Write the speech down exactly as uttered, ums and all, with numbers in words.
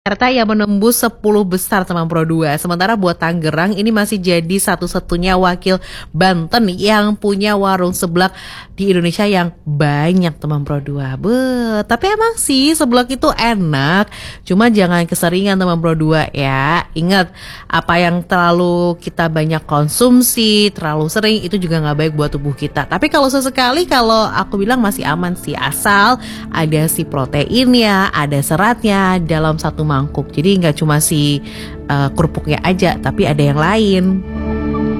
Jakarta yang menembus sepuluh besar teman Pro dua. Sementara buat Tangerang ini masih jadi satu-satunya wakil Banten yang punya warung seblak di Indonesia yang banyak teman Pro dua. Be, tapi emang sih seblak itu enak. Cuma jangan keseringan teman Pro dua ya. Ingat, apa yang terlalu kita banyak konsumsi, terlalu sering itu juga nggak baik buat tubuh kita. Tapi kalau sesekali, kalau aku bilang masih aman sih, asal ada si proteinnya, ada seratnya dalam satu mangkuk. Jadi nggak cuma si uh, kerupuknya aja, tapi ada yang lain.